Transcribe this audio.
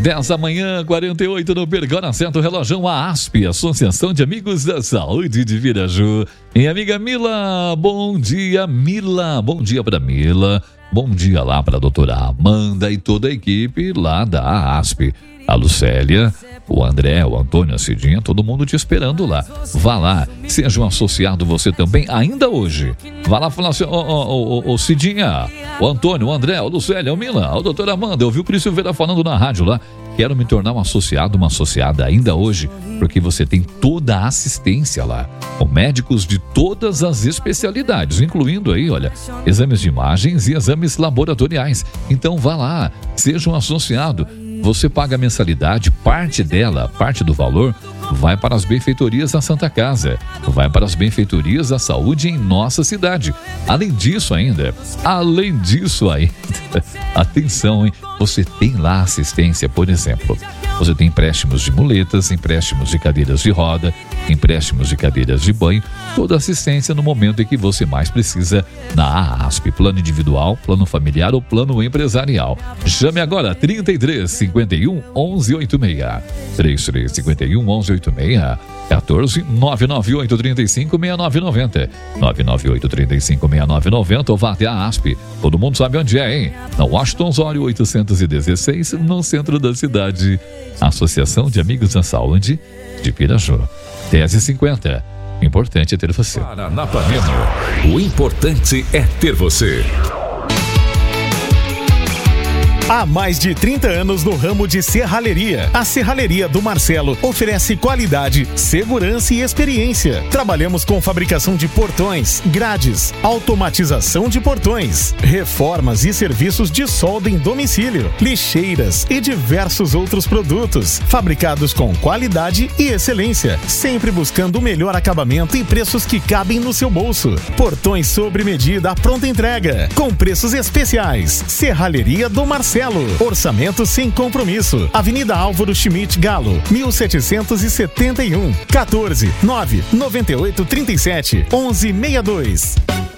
10 da manhã, 48 no Pergona, certo relógio, a ASP, Associação de Amigos da Saúde de Piraju. E amiga Mila, bom dia, Mila. Bom dia para Mila. Bom dia lá para a doutora Amanda e toda a equipe lá da ASP. A Lucélia, o André, o Antônio, a Cidinha, todo mundo te esperando lá. Vá lá, seja um associado você também, ainda hoje. Vá lá falar assim, ô Cidinha, o Antônio, o André, o Lucélia, o Mila, o doutora Amanda, eu ouvi o Cris Silveira falando na rádio lá. Quero me tornar um associado, uma associada ainda hoje, porque você tem toda a assistência lá, com médicos de todas as especialidades, incluindo aí, olha, exames de imagens e exames laboratoriais. Então vá lá, seja um associado. Você paga a mensalidade, parte dela, parte do valor, vai para as benfeitorias da Santa Casa, vai para as benfeitorias da saúde em nossa cidade. Além disso ainda, atenção, hein? Você tem lá assistência, por exemplo, você tem empréstimos de muletas, empréstimos de cadeiras de roda, empréstimos de cadeiras de banho, toda assistência no momento em que você mais precisa na ASP, plano individual, plano familiar ou plano empresarial. Chame agora, 33 51 11 86, 33 51 11 86, 14 998 35 6990, 998 35 6990, ou vá até a ASP. Todo mundo sabe onde é, hein? Na Washington Osório 816, no centro da cidade. Associação de Amigos da Saúde de Piraju. 10h50. Importante é ter você. Paranapanema. O importante é ter você. Há mais de 30 anos no ramo de serralheria. A Serralheria do Marcelo oferece qualidade, segurança e experiência. Trabalhamos com fabricação de portões, grades, automatização de portões, reformas e serviços de solda em domicílio, lixeiras e diversos outros produtos, fabricados com qualidade e excelência, sempre buscando o melhor acabamento e preços que cabem no seu bolso. Portões sobre medida à pronta entrega, com preços especiais. Serralheria do Marcelo. Orçamento sem compromisso. Avenida Álvaro Schmidt Galo, 1771, 14 9 98 37 11 62.